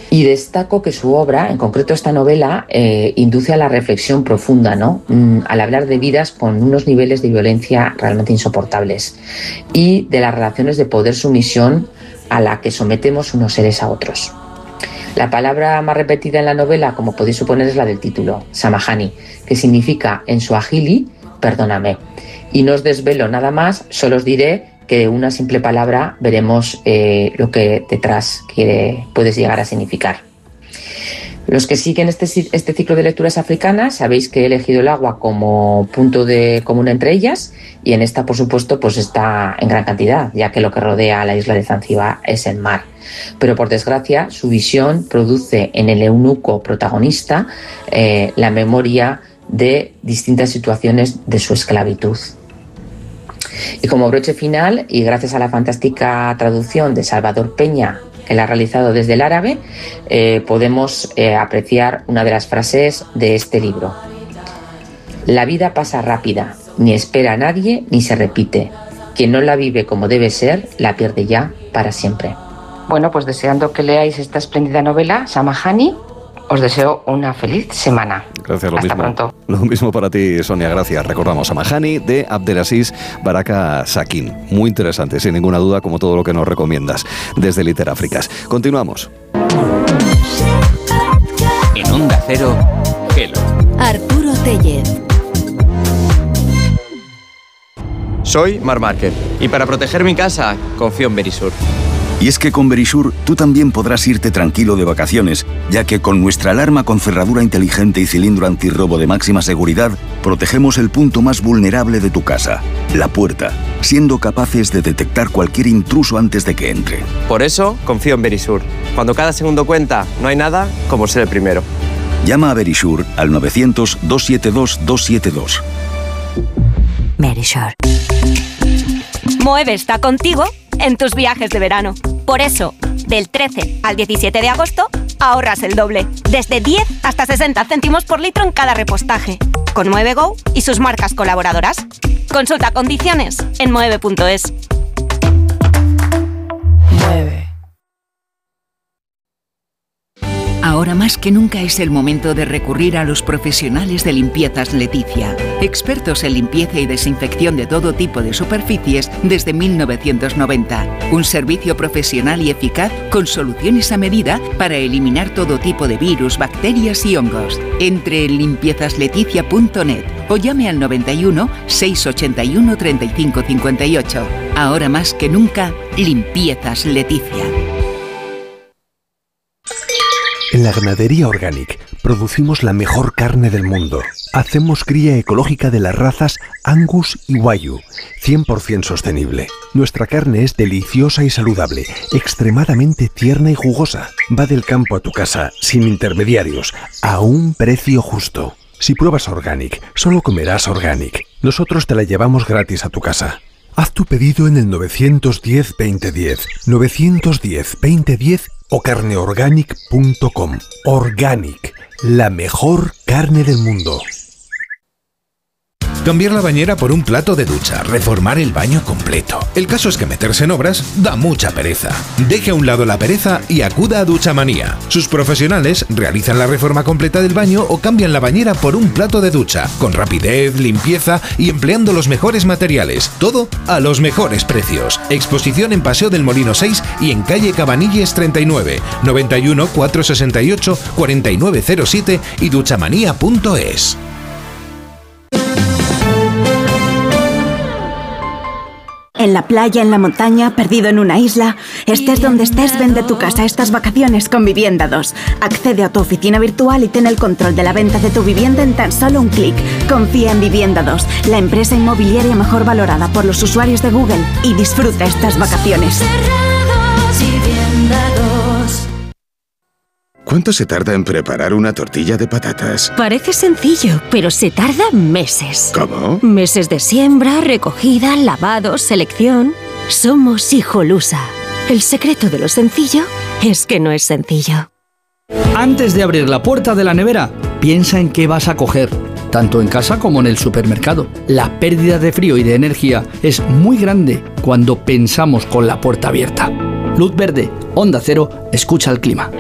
Y destaco que su obra, en concreto esta novela, induce a la reflexión profunda, ¿no? Al hablar de vidas con unos niveles de violencia realmente insoportables y de las relaciones de poder-sumisión a la que sometemos unos seres a otros. La palabra más repetida en la novela, como podéis suponer, es la del título, Samahani, que significa en suajili, perdóname. Y no os desvelo nada más, solo os diré que de una simple palabra veremos lo que detrás puedes llegar a significar. Los que siguen este ciclo de lecturas africanas sabéis que he elegido el agua como punto de común entre ellas, y en esta, por supuesto, pues está en gran cantidad, ya que lo que rodea a la isla de Zanzíbar es el mar. Pero por desgracia su visión produce en el eunuco protagonista la memoria de distintas situaciones de su esclavitud. Y como broche final, y gracias a la fantástica traducción de Salvador Peña, que la ha realizado desde el árabe, podemos apreciar una de las frases de este libro. La vida pasa rápida, ni espera a nadie ni se repite. Quien no la vive como debe ser, la pierde ya para siempre. Bueno, pues deseando que leáis esta espléndida novela, Samahani, os deseo una feliz semana. Gracias, Hasta pronto. Lo mismo para ti, Sonia, gracias. Recordamos Samahani de Abdelaziz Baraka Sakin. Muy interesante, sin ninguna duda, como todo lo que nos recomiendas desde Literáfricas. Continuamos. En Onda Cero, Hello. Arturo Tellez. Soy Marc Márquez y para proteger mi casa confío en Verisur. Y es que con Verisur tú también podrás irte tranquilo de vacaciones, ya que con nuestra alarma con cerradura inteligente y cilindro antirrobo de máxima seguridad, protegemos el punto más vulnerable de tu casa, la puerta, siendo capaces de detectar cualquier intruso antes de que entre. Por eso confío en Verisur. Cuando cada segundo cuenta, no hay nada como ser el primero. Llama a Verisur al 900-272-272. Verisur. Moeve está contigo en tus viajes de verano. Por eso, del 13 al 17 de agosto, ahorras el doble. Desde 10 hasta 60 céntimos por litro en cada repostaje. Con Moeve Go y sus marcas colaboradoras. Consulta condiciones en moeve.es. Mueve. Ahora más que nunca es el momento de recurrir a los profesionales de Limpiezas Leticia, expertos en limpieza y desinfección de todo tipo de superficies desde 1990. Un servicio profesional y eficaz con soluciones a medida para eliminar todo tipo de virus, bacterias y hongos. Entre en limpiezasLeticia.net o llame al 91 681 35 58. Ahora más que nunca, Limpiezas Leticia. En la Ganadería Organic producimos la mejor carne del mundo. Hacemos cría ecológica de las razas Angus y Wagyu, 100% sostenible. Nuestra carne es deliciosa y saludable, extremadamente tierna y jugosa. Va del campo a tu casa, sin intermediarios, a un precio justo. Si pruebas Organic, solo comerás Organic. Nosotros te la llevamos gratis a tu casa. Haz tu pedido en el 910-2010, 910-2010 o carneorganic.com. Organic, la mejor carne del mundo. Cambiar la bañera por un plato de ducha, reformar el baño completo. El caso es que meterse en obras da mucha pereza. Deje a un lado la pereza y acuda a Duchamanía. Sus profesionales realizan la reforma completa del baño o cambian la bañera por un plato de ducha, con rapidez, limpieza y empleando los mejores materiales. Todo a los mejores precios. Exposición en Paseo del Molino 6 y en calle Cabanilles 39, 91 468 4907 y duchamanía.es. En la playa, en la montaña, perdido en una isla, estés donde estés, vende tu casa estas vacaciones con Vivienda 2. Accede a tu oficina virtual y ten el control de la venta de tu vivienda en tan solo un clic. Confía en Vivienda 2, la empresa inmobiliaria mejor valorada por los usuarios de Google, y disfruta estas vacaciones. ¿Cuánto se tarda en preparar una tortilla de patatas? Parece sencillo, pero se tarda meses. ¿Cómo? Meses de siembra, recogida, lavado, selección. Somos Hijolusa. El secreto de lo sencillo es que no es sencillo. Antes de abrir la puerta de la nevera, piensa en qué vas a coger, tanto en casa como en el supermercado. La pérdida de frío y de energía es muy grande cuando pensamos con la puerta abierta. Luz verde, Onda Cero, escucha el clima.